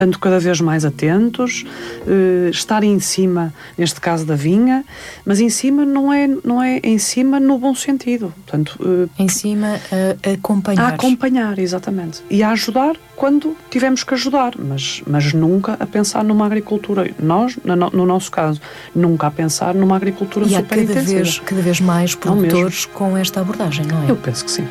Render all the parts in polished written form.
Estando cada vez mais atentos, estar em cima, neste caso da vinha, mas em cima não é em cima no bom sentido. Portanto, em cima a acompanhar. A acompanhar, exatamente. E a ajudar quando tivermos que ajudar, mas nunca a pensar numa agricultura. Nós, no nosso caso, nunca a pensar numa agricultura super intensiva. E há cada vez mais produtores com esta abordagem, não é? Eu penso que sim.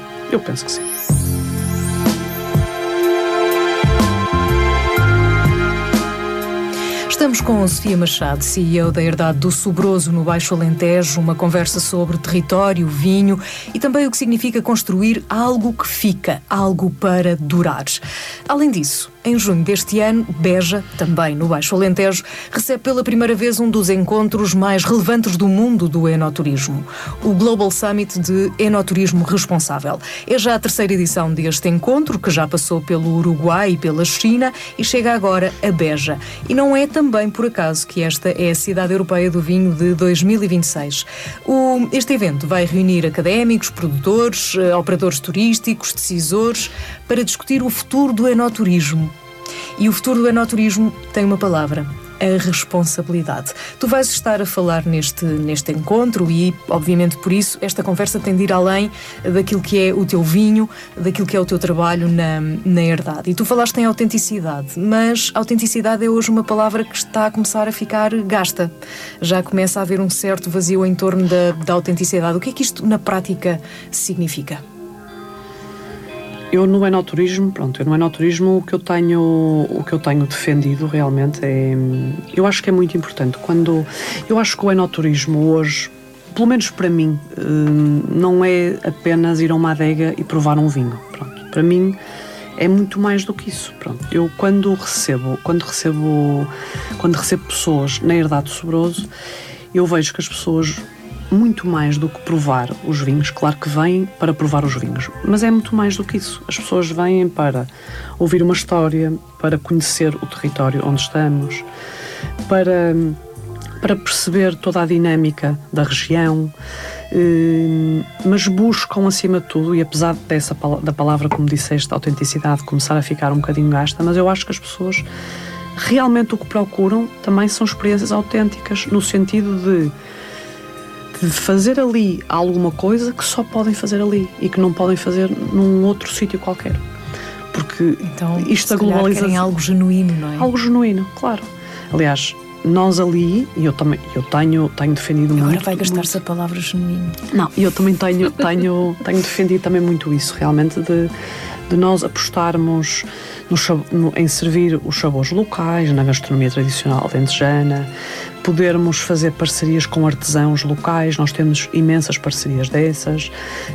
Estamos com Sofia Machado, CEO da Herdade do Sobroso, no Baixo Alentejo, uma conversa sobre território, vinho e também o que significa construir algo que fica, algo para durar. Além disso, em junho deste ano, Beja, também no Baixo Alentejo, recebe pela primeira vez um dos encontros mais relevantes do mundo do enoturismo, o Global Summit de Enoturismo Responsável. É já a terceira edição deste encontro, que já passou pelo Uruguai e pela China e chega agora a Beja. E não é também por acaso que esta é a Cidade Europeia do Vinho de 2026. Este evento vai reunir académicos, produtores, operadores turísticos, decisores, para discutir o futuro do enoturismo. E o futuro do enoturismo tem uma palavra: a responsabilidade. Tu vais estar a falar neste encontro e, obviamente, por isso, esta conversa tem de ir além daquilo que é o teu vinho, daquilo que é o teu trabalho na herdade. E tu falaste em autenticidade, mas autenticidade é hoje uma palavra que está a começar a ficar gasta. Já começa a haver um certo vazio em torno da autenticidade. O que é que isto, na prática, significa? Eu no enoturismo, o que eu tenho defendido realmente é, eu acho que é muito importante eu acho que o enoturismo hoje, pelo menos para mim, não é apenas ir a uma adega e provar um vinho. Pronto, para mim é muito mais do que isso. Pronto, eu quando recebo pessoas na Herdade do Sobroso, eu vejo que as pessoas, muito mais do que provar os vinhos, claro que vêm para provar os vinhos, mas é muito mais do que isso. As pessoas vêm para ouvir uma história, para conhecer o território onde estamos, para perceber toda a dinâmica da região, mas buscam, acima de tudo, e apesar da palavra, como disseste, autenticidade, começar a ficar um bocadinho gasta, mas eu acho que as pessoas realmente o que procuram também são experiências autênticas, no sentido de fazer ali alguma coisa que só podem fazer ali e que não podem fazer num outro sítio qualquer. Porque então, isto da globalização... querem algo genuíno, não é? Algo genuíno, claro. Aliás, nós ali, e eu tenho defendido muito... Agora vai gastar-se a palavra genuíno. Não, eu também tenho defendido também muito isso, realmente, de nós apostarmos em servir os sabores locais, na gastronomia tradicional alentejana, podermos fazer parcerias com artesãos locais, nós temos imensas parcerias dessas,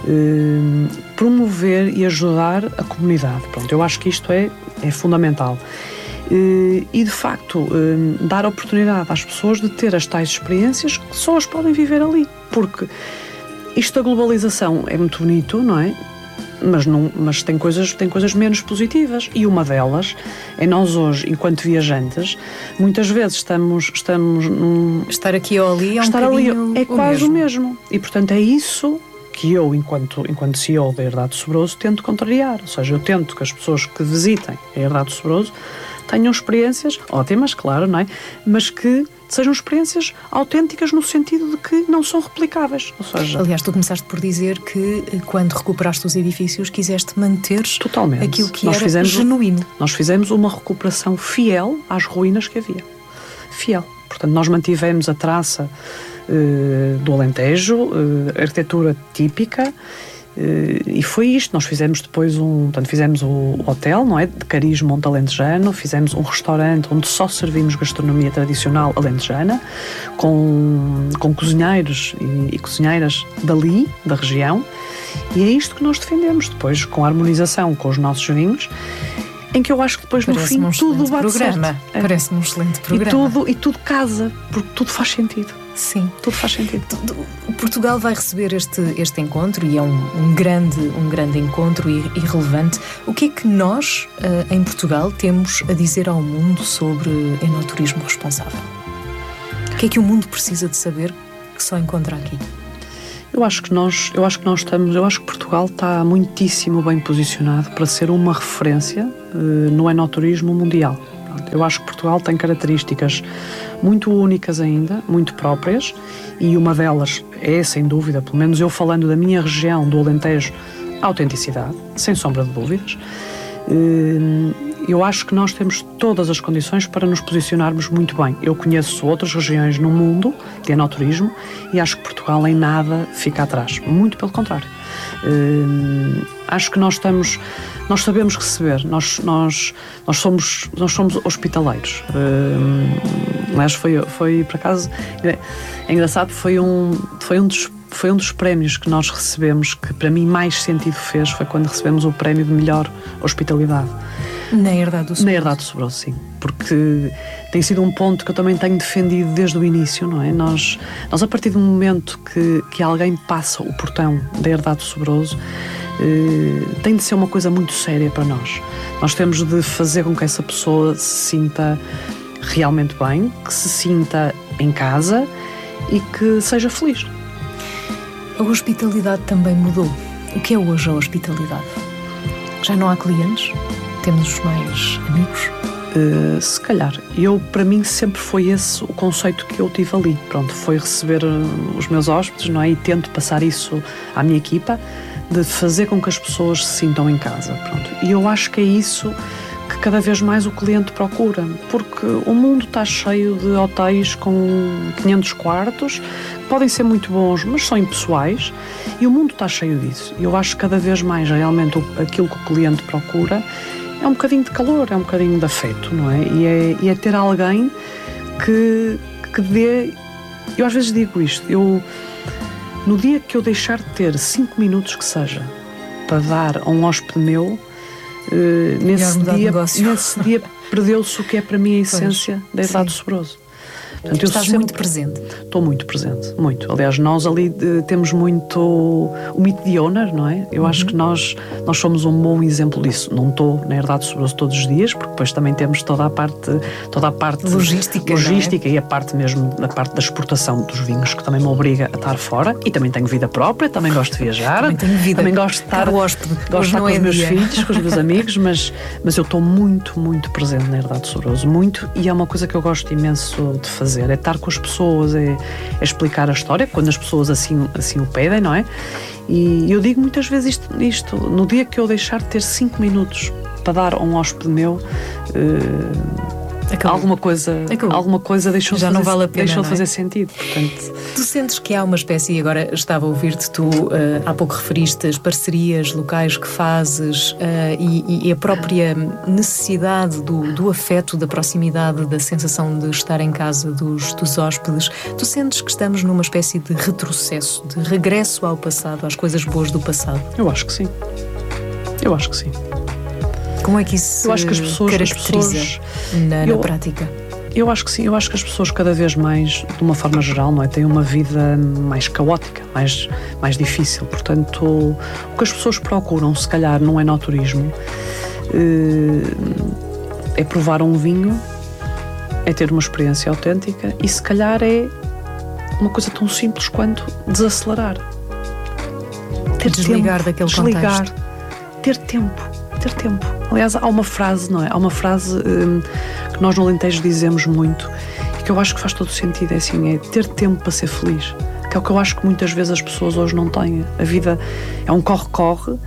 promover e ajudar a comunidade. Pronto, eu acho que isto é fundamental. E, de facto, dar oportunidade às pessoas de ter as tais experiências que só as podem viver ali. Porque isto da globalização é muito bonito, não é? Mas tem coisas menos positivas, e uma delas é nós hoje, enquanto viajantes, muitas vezes estamos estar aqui ou ali é quase o mesmo. E, portanto, é isso que eu, enquanto CEO da Herdade do Sobroso, tento contrariar. Ou seja, eu tento que as pessoas que visitem a Herdade do Sobroso tenham experiências ótimas, claro, não é? Mas que sejam experiências autênticas no sentido de que não são replicáveis. Ou seja, aliás, tu começaste por dizer que quando recuperaste os edifícios quiseste manter totalmente aquilo que era genuíno. Nós fizemos uma recuperação fiel às ruínas que havia. Fiel. Portanto, nós mantivemos a traça do Alentejo, arquitetura típica, e foi isto. Nós fizemos depois fizemos o hotel, não é, de cariz monte alentejano, fizemos um restaurante onde só servimos gastronomia tradicional alentejana, com cozinheiros e cozinheiras dali, da região, e é isto que nós defendemos depois, com a harmonização com os nossos vinhos, em que eu acho que depois no fim tudo bate certo. Parece-me um excelente programa. E tudo casa, porque tudo faz sentido. Sim. Tudo faz sentido. Portugal vai receber este encontro, e é um grande encontro e relevante. O que é que nós, em Portugal, temos a dizer ao mundo sobre enoturismo responsável? O que é que o mundo precisa de saber que só encontra aqui? Eu acho que Portugal está muitíssimo bem posicionado para ser uma referência no enoturismo mundial. Eu acho que Portugal tem características muito únicas ainda, muito próprias, e uma delas é, sem dúvida, pelo menos eu falando da minha região, do Alentejo, a autenticidade, sem sombra de dúvidas. Eu acho que nós temos todas as condições para nos posicionarmos muito bem. Eu conheço outras regiões no mundo de enoturismo e acho que Portugal em nada fica atrás. Muito pelo contrário. Acho que nós sabemos receber, nós somos hospitaleiros. Aliás, foi por acaso, é engraçado, foi um dos prémios que nós recebemos que para mim mais sentido fez, foi quando recebemos o prémio de melhor hospitalidade. Na Herdade do Sobroso. Na Herdade do Sobroso, sim. Porque tem sido um ponto que eu também tenho defendido desde o início, não é? Nós a partir do momento que alguém passa o portão da Herdade do Sobroso, tem de ser uma coisa muito séria para nós. Nós temos de fazer com que essa pessoa se sinta realmente bem, que se sinta em casa e que seja feliz. A hospitalidade também mudou. O que é hoje a hospitalidade? Já não há clientes? Temos mais amigos? Se calhar. Para mim sempre foi esse o conceito que eu tive ali. Pronto, foi receber os meus hóspedes, não é? E tento passar isso à minha equipa, de fazer com que as pessoas se sintam em casa. Pronto. E eu acho que é isso que cada vez mais o cliente procura, porque o mundo está cheio de hotéis com 500 quartos, que podem ser muito bons, mas são impessoais, e o mundo está cheio disso. E eu acho que cada vez mais realmente aquilo que o cliente procura é um bocadinho de calor, é um bocadinho de afeto, não é? E é ter alguém que dê... Eu às vezes digo isto, no dia que eu deixar de ter 5 minutos que seja para dar a um hóspede meu, nesse dia perdeu-se o que é para mim a essência da Herdade do Sobroso. Portanto, estás muito presente. Estou muito presente, muito. Aliás, nós ali temos muito o mito de owner, não é? Eu acho que nós somos um bom exemplo disso. Não estou na Herdade do Sobroso todos os dias, porque depois também temos toda a parte logística é? E a parte mesmo, a parte da exportação dos vinhos, que também me obriga a estar fora. E também tenho vida própria, também gosto de viajar. Também tenho vida. Também gosto de estar, gosto de estar com os meus filhos, com os meus amigos, mas eu estou muito, muito presente na Herdade do Sobroso. Muito, e é uma coisa que eu gosto imenso de fazer. É estar com as pessoas, é explicar a história, quando as pessoas assim o pedem, não é? E eu digo muitas vezes isto no dia que eu deixar de ter 5 minutos para dar a um hóspede meu, alguma coisa deixou já não vale a pena, deixou de fazer sentido. Portanto, tu sentes que há uma espécie, e agora estava a ouvir-te, tu há pouco referiste as parcerias locais que fazes e a própria necessidade do afeto, da proximidade, da sensação de estar em casa dos hóspedes. Tu sentes que estamos numa espécie de retrocesso, de regresso ao passado, às coisas boas do passado? Eu acho que sim. Como é que isso se caracteriza na prática? Eu acho que sim, eu acho que as pessoas cada vez mais, de uma forma geral, não é, têm uma vida mais caótica, mais difícil. Portanto, o que as pessoas procuram, se calhar, no enoturismo, é provar um vinho, é ter uma experiência autêntica e, se calhar, é uma coisa tão simples quanto desacelerar. Desligar daquele contexto. Ter tempo. Aliás, há uma frase, não é? Há uma frase que nós no Alentejo dizemos muito e que eu acho que faz todo o sentido, é assim, é ter tempo para ser feliz, que é o que eu acho que muitas vezes as pessoas hoje não têm. A vida é um corre-corre.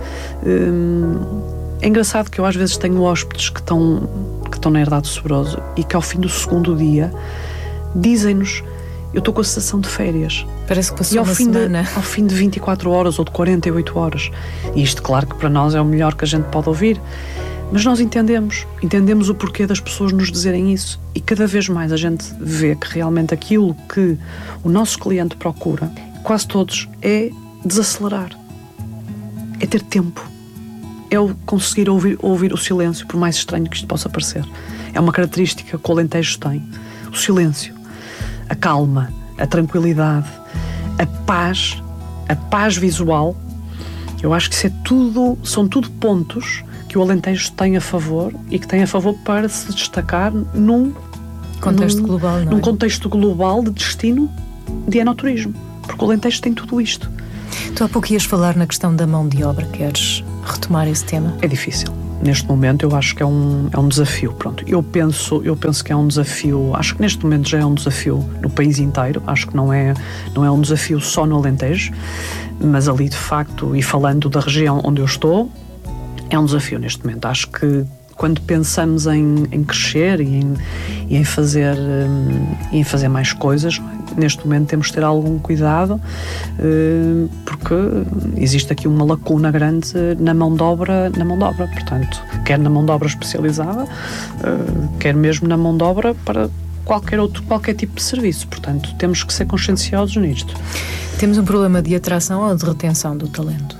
É engraçado que eu às vezes tenho hóspedes que estão na Herdade do Sobroso e que ao fim do segundo dia dizem-nos: eu estou com a sensação de férias. Parece que passou uma semana. Ao fim de 24 horas ou de 48 horas. E isto, claro, que para nós é o melhor que a gente pode ouvir. Mas nós entendemos o porquê das pessoas nos dizerem isso. E cada vez mais a gente vê que realmente aquilo que o nosso cliente procura, quase todos, é desacelerar. É ter tempo. É o conseguir ouvir o silêncio, por mais estranho que isto possa parecer. É uma característica que o Alentejo tem. O silêncio. A calma, a tranquilidade, a paz visual. Eu acho que são tudo pontos que o Alentejo tem a favor e que tem a favor para se destacar num contexto global, não é? Num contexto global de destino de enoturismo, porque o Alentejo tem tudo isto. Tu há pouco ias falar na questão da mão de obra, queres retomar esse tema? É difícil. neste momento eu acho que é um desafio. Pronto, eu penso que é um desafio, acho que neste momento já é um desafio no país inteiro, acho que não é um desafio só no Alentejo, mas ali de facto, e falando da região onde eu estou, é um desafio neste momento. Acho que quando pensamos em crescer e em fazer mais coisas, neste momento temos de ter algum cuidado, porque existe aqui uma lacuna grande na mão de obra, portanto, quer na mão de obra especializada, quer mesmo na mão de obra para qualquer tipo de serviço. Portanto, temos que ser conscienciosos nisto. Temos um problema de atração ou de retenção do talento?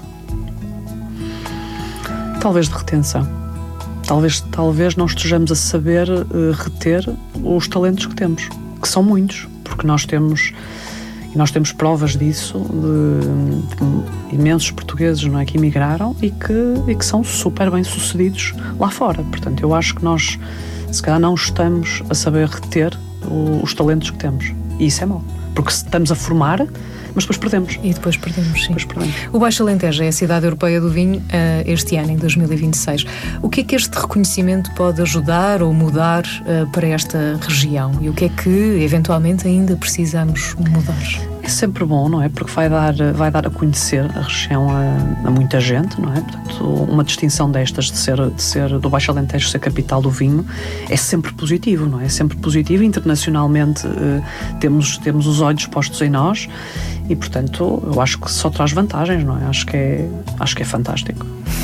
Talvez de retenção. Talvez não estejamos a saber reter os talentos que temos, que são muitos, porque nós temos provas disso, de imensos portugueses, não é, que emigraram e que são super bem sucedidos lá fora. Portanto, eu acho que nós, se calhar, não estamos a saber reter os talentos que temos. E isso é mau, porque estamos a formar, mas depois perdemos. E depois perdemos, sim. Depois perdemos. O Baixo Alentejo é a cidade europeia do vinho este ano, em 2026. O que é que este reconhecimento pode ajudar ou mudar para esta região? E o que é que, eventualmente, ainda precisamos mudar? É sempre bom, não é? Porque vai dar a conhecer a região a muita gente, não é? Portanto, uma distinção destas de ser do Baixo Alentejo ser capital do vinho é sempre positivo, não é? É sempre positivo. Internacionalmente temos os olhos postos em nós e, portanto, eu acho que só traz vantagens, não é? Acho que é fantástico.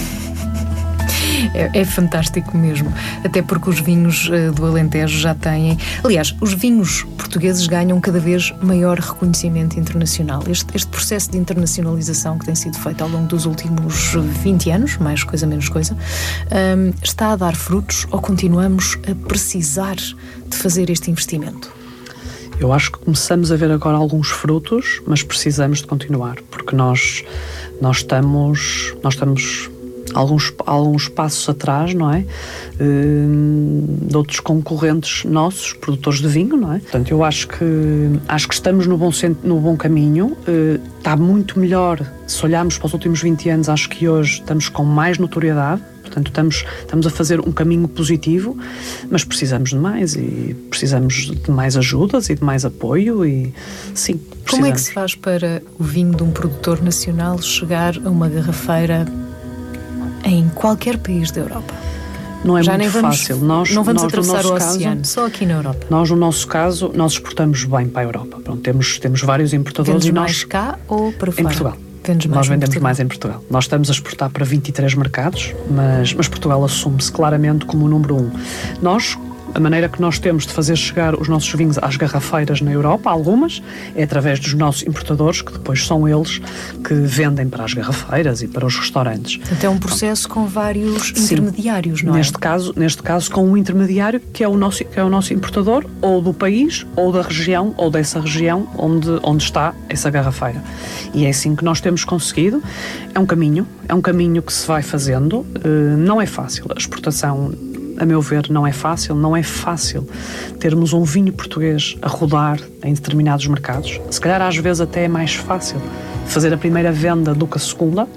É fantástico mesmo, até porque os vinhos do Alentejo já têm... Aliás, os vinhos portugueses ganham cada vez maior reconhecimento internacional. Este processo de internacionalização que tem sido feito ao longo dos últimos 20 anos, mais coisa, menos coisa, está a dar frutos ou continuamos a precisar de fazer este investimento? Eu acho que começamos a ver agora alguns frutos, mas precisamos de continuar, porque nós estamos alguns passos atrás, não é? De outros concorrentes nossos, produtores de vinho, não é? Portanto, eu acho que estamos no bom caminho. Está muito melhor, se olharmos para os últimos 20 anos, acho que hoje estamos com mais notoriedade. Portanto, estamos a fazer um caminho positivo, mas precisamos de mais e precisamos de mais ajudas e de mais apoio e sim, precisamos. Como é que se faz para o vinho de um produtor nacional chegar a uma garrafeira em qualquer país da Europa? Não é muito fácil. Não vamos atravessar o oceano, só aqui na Europa. Nós, no nosso caso, nós exportamos bem para a Europa. Pronto, temos vários importadores. Vendes mais cá ou para fora? Em Portugal. Nós vendemos mais em Portugal. Nós estamos a exportar para 23 mercados, mas Portugal assume-se claramente como o número 1. A maneira que nós temos de fazer chegar os nossos vinhos às garrafeiras na Europa, algumas, é através dos nossos importadores, que depois são eles que vendem para as garrafeiras e para os restaurantes. Portanto, é um processo com vários intermediários, não é? Neste caso, com um intermediário que é o nosso importador, ou do país, ou da região, ou dessa região onde está essa garrafeira. E é assim que nós temos conseguido. É um caminho que se vai fazendo. Não é fácil. A exportação, a meu ver, não é fácil termos um vinho português a rodar em determinados mercados. Se calhar às vezes até é mais fácil fazer a primeira venda do que a segunda,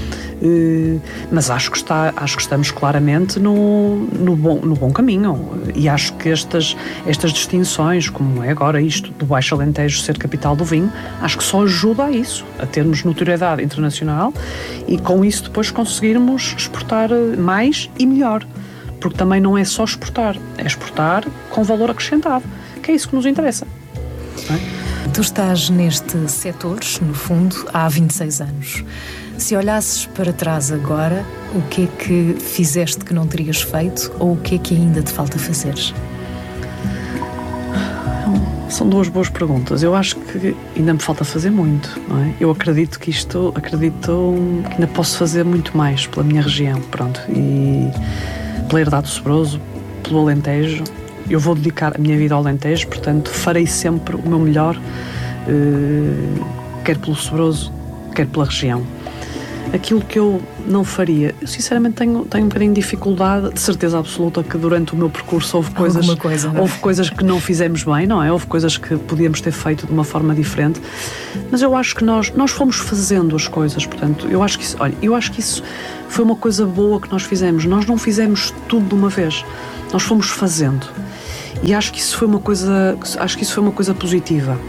mas acho que estamos claramente no bom caminho e acho que estas distinções, como é agora isto do Baixo Alentejo ser capital do vinho, acho que só ajuda a isso, a termos notoriedade internacional e com isso depois conseguirmos exportar mais e melhor. Porque também não é só exportar, é exportar com valor acrescentado, que é isso que nos interessa. Não é? Tu estás neste setor, no fundo, há 26 anos. Se olhasses para trás agora, o que é que fizeste que não terias feito ou o que é que ainda te falta fazer? São duas boas perguntas. Eu acho que ainda me falta fazer muito, não é? Eu acredito que ainda posso fazer muito mais pela minha região, pronto, e pela herdade do Sobroso, pelo Alentejo. Eu vou dedicar a minha vida ao Alentejo, portanto farei sempre o meu melhor, quer pelo Sobroso, quer pela região. aquilo que eu não faria. Eu sinceramente tenho um bocadinho de dificuldade, de certeza absoluta que durante o meu percurso houve coisas que não fizemos bem, não é? Houve coisas que podíamos ter feito de uma forma diferente, mas eu acho que nós fomos fazendo as coisas, portanto, eu acho que isso foi uma coisa boa que nós fizemos. Nós não fizemos tudo de uma vez, nós fomos fazendo. E acho que isso foi uma coisa positiva.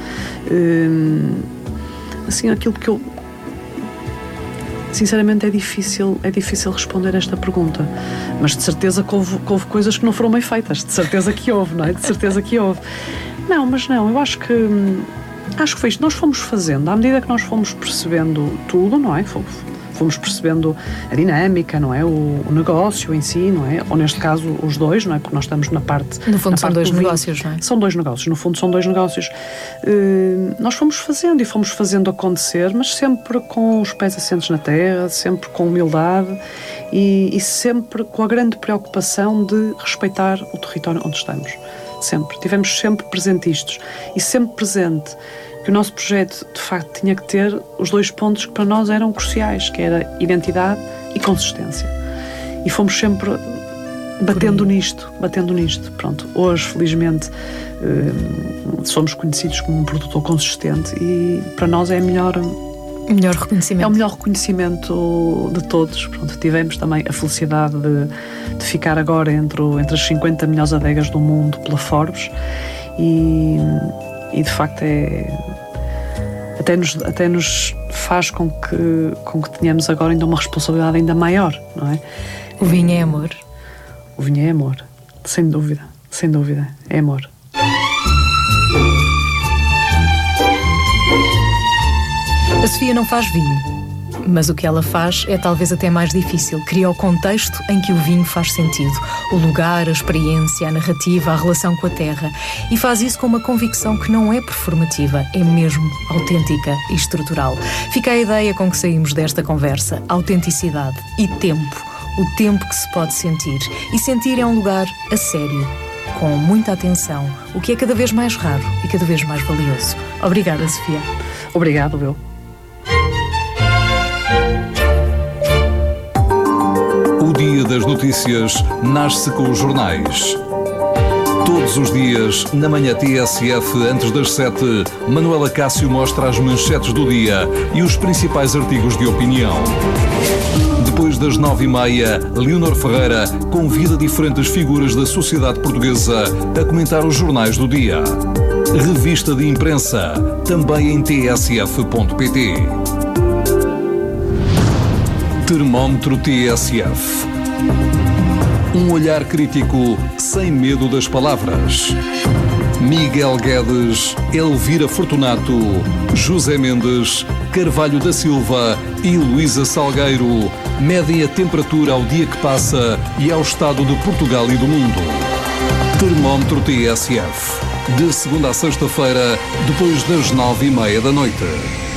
Assim, aquilo que eu... Sinceramente é difícil responder esta pergunta, mas de certeza que houve coisas que não foram bem feitas, de certeza que houve, não é? De certeza que houve. Não, eu acho que foi isto. Nós fomos fazendo, à medida que nós fomos percebendo tudo, não é? Fomos percebendo a dinâmica, não é? O negócio em si, não é? Ou neste caso os dois, não é? Porque nós estamos na parte... No fundo são dois negócios, não é? São dois negócios, no fundo são dois negócios. Nós fomos fazendo acontecer, mas sempre com os pés assentes na terra, sempre com humildade e sempre com a grande preocupação de respeitar o território onde estamos. Sempre. Tivemos sempre presentes e sempre presente que o nosso projeto, de facto, tinha que ter os dois pontos que para nós eram cruciais, que era identidade e consistência. E fomos sempre batendo nisto. Pronto, hoje, felizmente, somos conhecidos como um produtor consistente e para nós é melhor reconhecimento. É o melhor reconhecimento de todos. Pronto, tivemos também a felicidade de ficar agora entre as 50 melhores adegas do mundo pela Forbes e de facto até nos faz com que tenhamos agora ainda uma responsabilidade ainda maior, não é? O vinho é amor. O vinho é amor, sem dúvida, é amor. A Sofia não faz vinho, mas o que ela faz é talvez até mais difícil. Cria o contexto em que o vinho faz sentido. O lugar, a experiência, a narrativa, a relação com a terra. E faz isso com uma convicção que não é performativa, é mesmo autêntica e estrutural. Fica a ideia com que saímos desta conversa. Autenticidade e tempo. O tempo que se pode sentir. E sentir é um lugar a sério, com muita atenção, o que é cada vez mais raro e cada vez mais valioso. Obrigada, Sofia. Obrigado, eu. O Dia das Notícias nasce com os jornais. Todos os dias, na manhã TSF, antes das 7, Manuela Cássio mostra as manchetes do dia e os principais artigos de opinião. Depois das 9h30, Leonor Ferreira convida diferentes figuras da sociedade portuguesa a comentar os jornais do dia. Revista de imprensa, também em tsf.pt. Termómetro TSF. Um olhar crítico sem medo das palavras. Miguel Guedes, Elvira Fortunato, José Mendes, Carvalho da Silva e Luísa Salgueiro medem a temperatura ao dia que passa e ao estado de Portugal e do mundo. Termómetro TSF. De segunda a sexta-feira, depois das 9h30 da noite.